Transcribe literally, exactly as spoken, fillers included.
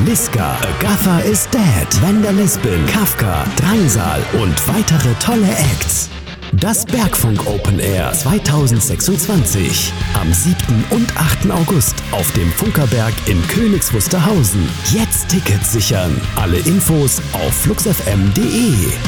Liska, Agatha is Dead, Vandalisbin, Kafka, Drangsal und weitere tolle Acts. Das Bergfunk Open Air zweitausendsechsundzwanzig. Am siebten und achten August auf dem Funkerberg in Königs Wusterhausen. Jetzt Tickets sichern. Alle Infos auf flux f m punkt d e.